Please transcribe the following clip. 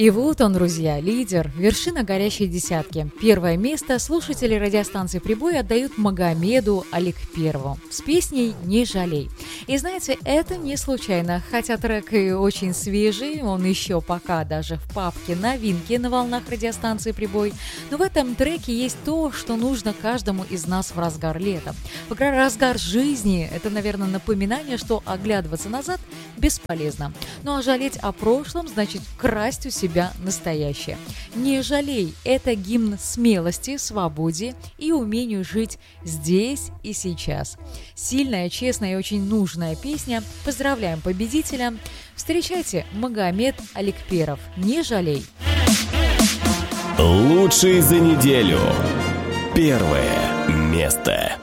И вот он, друзья, лидер, вершина горящей десятки. Первое место слушатели радиостанции «Прибой» отдают Магомеду Аликперову с песней «Не жалей». И знаете, это не случайно, хотя трек и очень свежий, он еще пока даже в папке новинки на волнах радиостанции «Прибой». Но в этом треке есть то, что нужно каждому из нас в разгар лета. В разгар жизни это, наверное, напоминание, что оглядываться назад бесполезно. Ну а жалеть о прошлом значит красть у себя настоящее. «Не жалей» — это гимн смелости, свободе и умению жить здесь и сейчас. Сильная, честная и очень нужная песня. Поздравляем победителя. Встречайте, Магомед Аликперов. «Не жалей». Лучший за неделю. Первое место.